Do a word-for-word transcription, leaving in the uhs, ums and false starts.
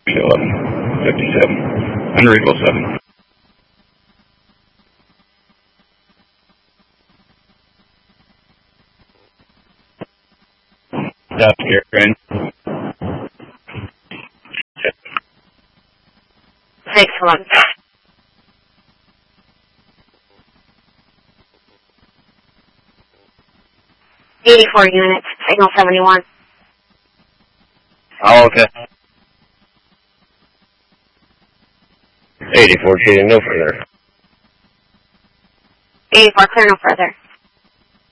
eleven fifty-seven. Unreadable seven. South Carolina. six one. eighty-four units, signal seventy-one. Oh, okay. eighty-four, cheating no further. eighty-four, clear no further.